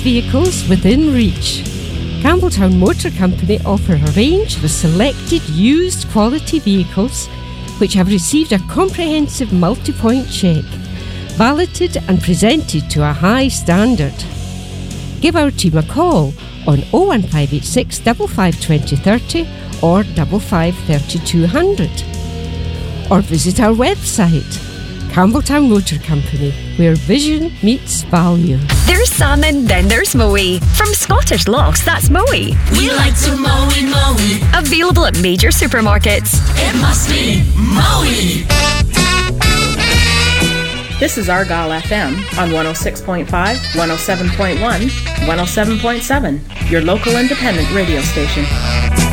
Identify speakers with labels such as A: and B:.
A: vehicles within reach. Campbelltown Motor Company offer a range of selected used quality vehicles which have received a comprehensive multi-point check, validated and presented to a high standard. Give our team a call on 01586 55 2030 or 55 3200. Or visit our website, Campbelltown Motor Company, where vision meets value.
B: There's salmon, then there's Moe. From Scottish Lochs, that's Moe.
C: We like to Moe.
B: Available at major supermarkets.
C: It must be Moe.
D: This is Argyle FM on 106.5, 107.1, 107.7, your local independent radio station.